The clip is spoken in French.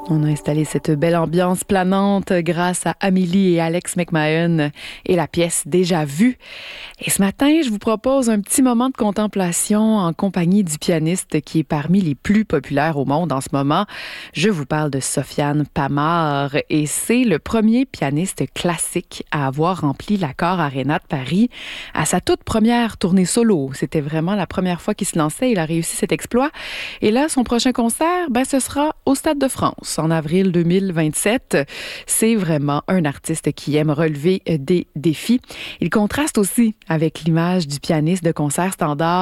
On a installé cette belle ambiance planante grâce à Amélie et Alex McMahon et la pièce Déjà vue. Et ce matin, je vous propose un petit moment de contemplation en compagnie du pianiste qui est parmi les plus populaires au monde en ce moment. Je vous parle de Sofiane Pamart et c'est le premier pianiste classique à avoir rempli l'Accor Arena de Paris à sa toute première tournée solo. C'était vraiment la première fois qu'il se lançait. Il a réussi cet exploit. Et là, son prochain concert, ce sera au Stade de France en avril 2027. C'est vraiment un artiste qui aime relever des défis. Il contraste aussi avec l'image du pianiste de concert standard